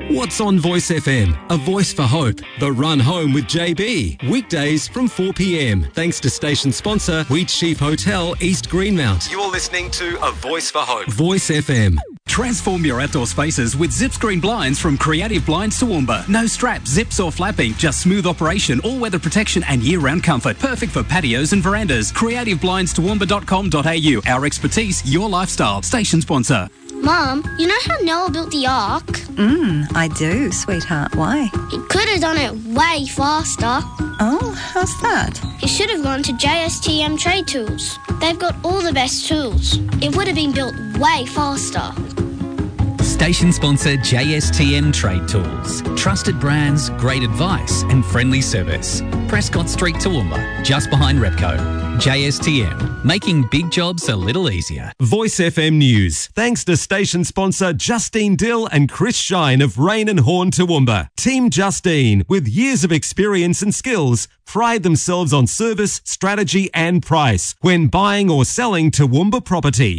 What's on Voice FM? A voice for hope. The Run Home with JB. Weekdays from 4 p.m. Thanks to station sponsor Wheatsheaf Hotel, East Greenmount. You're listening to A Voice for Hope. Voice FM. Transform your outdoor spaces with Zip Screen Blinds from Creative Blinds Toowoomba. No straps, zips or flapping, just smooth operation, all-weather protection and year-round comfort. Perfect for patios and verandas. CreativeBlindsToowoomba.com.au. Our expertise, your lifestyle. Station sponsor. Mum, you know how Noah built the Ark? I do, sweetheart. Why? He could have done it way faster. Oh, how's that? He should have gone to JSTM Trade Tools. They've got all the best tools. It would have been built way faster. Station sponsor JSTM Trade Tools. Trusted brands, great advice and friendly service. Prescott Street, Toowoomba, just behind Repco. JSTM, making big jobs a little easier. Voice FM News. Thanks to station sponsor Justine Dill and Chris Shine of Rain and Horn Toowoomba. Team Justine, with years of experience and skills, pride themselves on service, strategy and price when buying or selling Toowoomba property.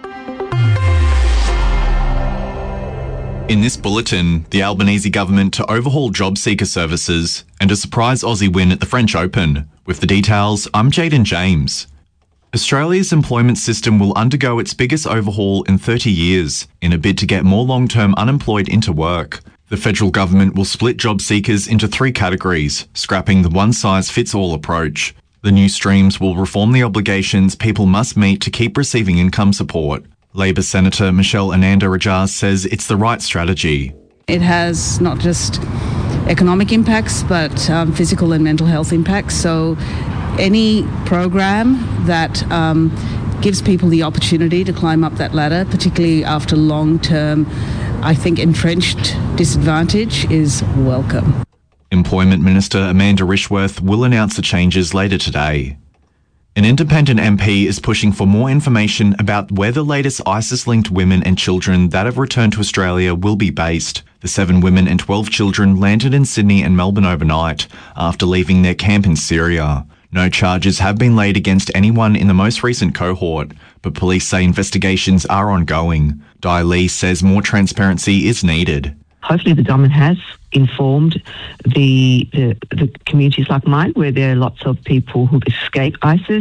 In this bulletin, the Albanese government to overhaul job seeker services and a surprise Aussie win at the French Open. With the details, I'm Jaden James. Australia's employment system will undergo its biggest overhaul in 30 years in a bid to get more long-term unemployed into work. The federal government will split job seekers into 3 categories, scrapping the one-size-fits-all approach. The new streams will reform the obligations people must meet to keep receiving income support. Labor Senator Michelle Ananda-Rajah says it's the right strategy. It has not just economic impacts, but physical and mental health impacts. So any program that gives people the opportunity to climb up that ladder, particularly after long-term, I think, entrenched disadvantage, is welcome. Employment Minister Amanda Rishworth will announce the changes later today. An independent MP is pushing for more information about where the latest ISIS-linked women and children that have returned to Australia will be based. The 7 women and 12 children landed in Sydney and Melbourne overnight after leaving their camp in Syria. No charges have been laid against anyone in the most recent cohort, but police say investigations are ongoing. Di Lee says more transparency is needed. Hopefully the government has informed the communities like mine, where there are lots of people who've escaped ISIS,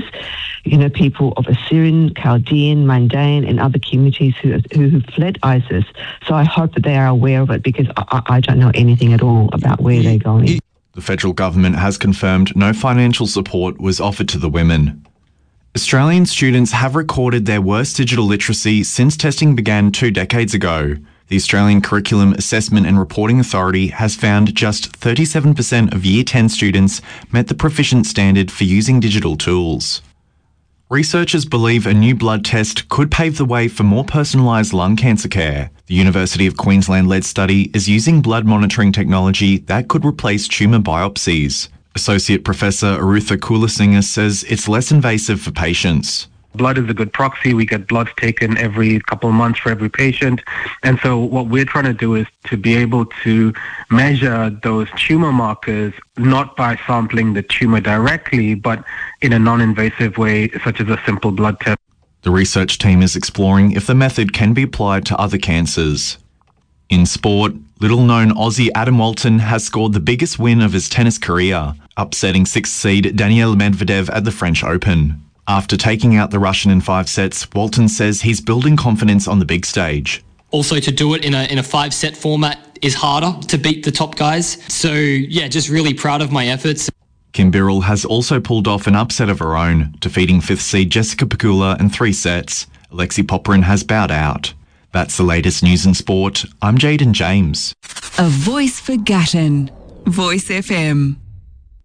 people of Assyrian, Chaldean, Mandaean and other communities who fled ISIS. So I hope that they are aware of it, because I don't know anything at all about where they're going. The federal government has confirmed no financial support was offered to the women. Australian students have recorded their worst digital literacy since testing began 2 decades ago. The Australian Curriculum Assessment and Reporting Authority has found just 37% of Year 10 students met the proficient standard for using digital tools. Researchers believe a new blood test could pave the way for more personalised lung cancer care. The University of Queensland-led study is using blood monitoring technology that could replace tumour biopsies. Associate Professor Arutha Kulasinger says it's less invasive for patients. Blood is a good proxy. We get blood taken every couple of months for every patient. And so what we're trying to do is to be able to measure those tumor markers, not by sampling the tumor directly, but in a non-invasive way, such as a simple blood test. The research team is exploring if the method can be applied to other cancers. In sport, little-known Aussie Adam Walton has scored the biggest win of his tennis career, upsetting 6th seed Daniil Medvedev at the French Open. After taking out the Russian in 5 sets, Walton says he's building confidence on the big stage. Also, to do it in a 5-set format is harder to beat the top guys. So, yeah, just really proud of my efforts. Kim Birrell has also pulled off an upset of her own, defeating 5th seed Jessica Pegula in 3 sets. Alexei Popyrin has bowed out. That's the latest news in sport. I'm Jaden James. A voice for Gatton. Voice FM.